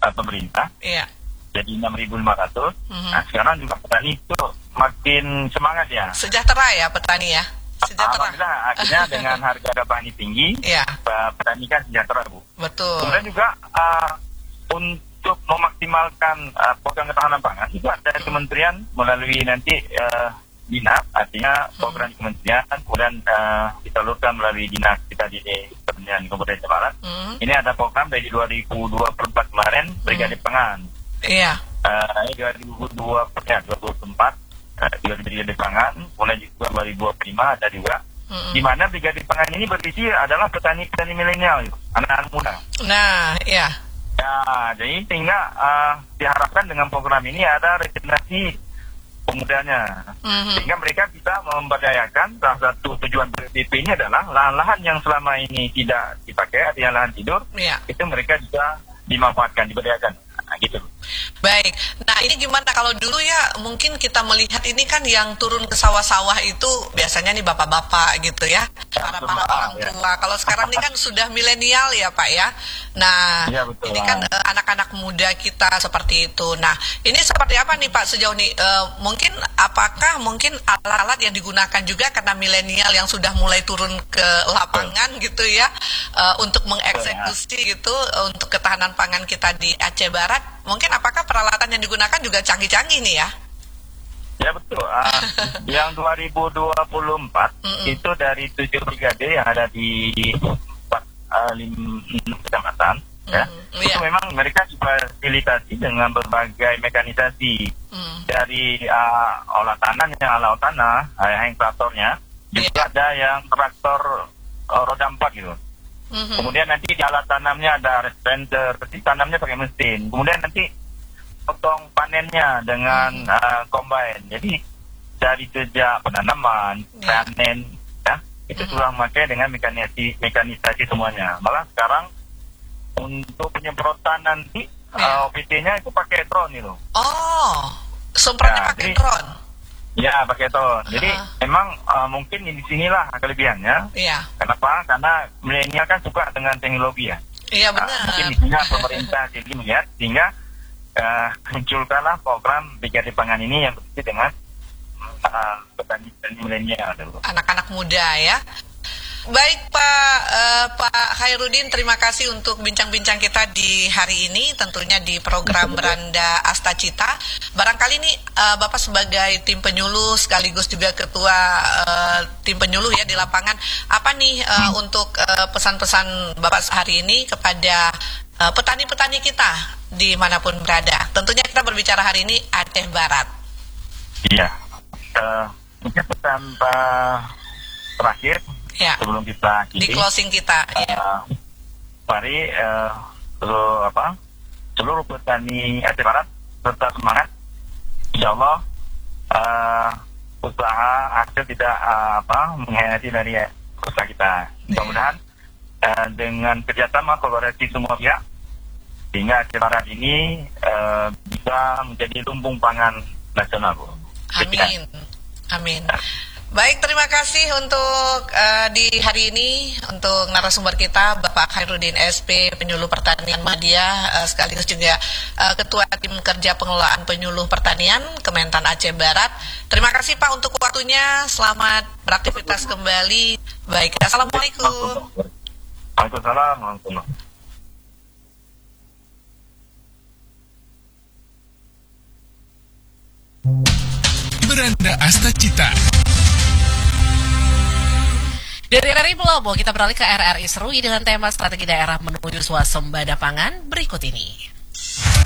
pemerintah. Iya. Jadi 6.500. Nah, sekarang juga petani itu makin semangat ya. Sejahtera ya petani ya. Sejahtera. Alhamdulillah, akhirnya dengan harga gabah ini tinggi, Iya. petani kan sejahtera, Bu. Betul. Kemudian juga untuk memaksimalkan program ketahanan pangan itu ada kementerian melalui nanti dinas, artinya program di kementerian, kemudian disalurkan melalui dinas kita di Pertanian Kabupaten Barat. Ini ada program dari 2024 kemarin, Brigade Pangan. Iya. Ini 2024 Brigade Pangan, kemudian juga 2025 ada juga. Di mana Brigade Pangan ini berisi adalah petani-petani milenial, anak-anak muda. Nah, iya. Ya, jadi sehingga diharapkan dengan program ini ada regenerasi pemudanya, sehingga mereka bisa memberdayakan. Salah satu tujuan BPP ini adalah lahan-lahan yang selama ini tidak dipakai, artinya lahan tidur, itu mereka juga dimanfaatkan, diberdayakan, gitu. Baik, nah ini gimana kalau dulu ya mungkin kita melihat ini kan yang turun ke sawah-sawah itu biasanya nih bapak-bapak gitu ya, para orang tua. Kalau sekarang ini kan sudah milenial ya Pak ya. Nah ya, betul, ini kan anak-anak muda kita seperti itu. Nah ini seperti apa nih Pak sejauh ini? Apakah mungkin alat-alat yang digunakan juga karena milenial yang sudah mulai turun ke lapangan gitu ya, untuk mengeksekusi gitu untuk ketahanan pangan kita di Aceh Barat? Mungkin apakah peralatan yang digunakan juga canggih-canggih nih ya? Ya betul. Yang 2024 itu dari 7 brigade yang ada di 5 kecamatan, ya. Itu memang mereka difasilitasi dengan berbagai mekanisasi dari olah tanah, yang traktornya, juga ada yang traktor roda 4 gitu. Kemudian nanti di alat tanamnya ada respender, tanamnya pakai mesin. Kemudian nanti potong panennya dengan combine. Jadi dari sejak penanaman, panen, ya, itu sudah memakai dengan mekanisasi semuanya. Malah sekarang untuk penyemprotan nanti OPT-nya itu pakai drone itu. Oh, semprotnya pakai drone. Ya, pakai drone. Jadi memang mungkin di sinilah kelebihannya. Iya. Kenapa? Karena milenial kan suka dengan teknologi ya. Iya benar. Mungkin di sini pemerintah jadi melihat sehingga munculkanlah program Brigade Pangan ini yang berisi dengan petani milenial. Anak-anak muda ya. Baik Pak Khairuddin, terima kasih untuk bincang-bincang kita di hari ini, tentunya di program Beranda Astacita. Barangkali nih Bapak sebagai tim penyuluh sekaligus juga ketua tim penyuluh ya di lapangan, apa nih untuk pesan-pesan Bapak hari ini kepada petani-petani kita dimanapun berada? Tentunya kita berbicara hari ini Aceh Barat. Iya, mungkin pesan terakhir. Ya. Sebelum kita di closing kita, mari seluruh petani Aceh Barat tetap semangat. Insya Allah usaha hasil tidak mengkhianati dari usaha kita. Mudah-mudahan dengan kerjasama kolaborasi semua pihak, sehingga Aceh Barat ini bisa menjadi lumbung pangan nasional, Bu. Amin. Amin. Baik, terima kasih untuk di hari ini untuk narasumber kita Bapak Khairuddin SP, penyuluh pertanian Muhammadiyah, sekaligus juga Ketua Tim Kerja Pengelolaan Penyuluh Pertanian Kementan Aceh Barat. Terima kasih Pak untuk waktunya. Selamat beraktivitas kembali. Baik, assalamualaikum. Waalaikumsalam warahmatullahi. Beranda Astacita. Dari RRI Pulau, kita beralih ke RRI Serui dengan tema strategi daerah menuju swasembada pangan berikut ini.